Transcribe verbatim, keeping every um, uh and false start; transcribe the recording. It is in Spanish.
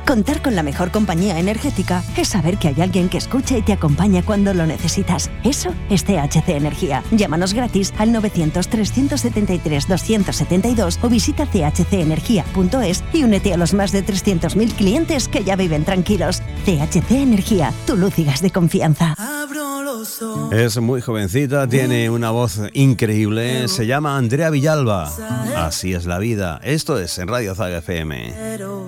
Contar con la mejor compañía energética es saber que hay alguien que escucha y te acompaña cuando lo necesitas. Eso es T H C Energía. Llámanos gratis al novecientos, trescientos setenta y tres, doscientos setenta y dos o visita c h c energía punto es y únete a los más de trescientos mil clientes que ya viven tranquilos. T H C Energía, tu luz y gas de confianza. Es muy jovencita, tiene una voz increíble, se llama Andrea Villalba. Así es la vida. Esto es en Radio Zaga F M.